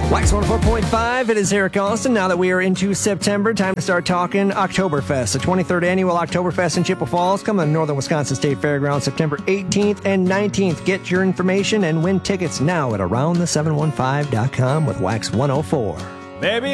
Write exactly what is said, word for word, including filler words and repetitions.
Wax one oh four point five, it is Eric Austin. Now that we are into September, time to start talking Oktoberfest. The twenty-third Annual Oktoberfest in Chippewa Falls, coming to the Northern Wisconsin State Fairgrounds September eighteenth and nineteenth. Get your information and win tickets now at around the seven one five dot com with Wax one oh four. Baby,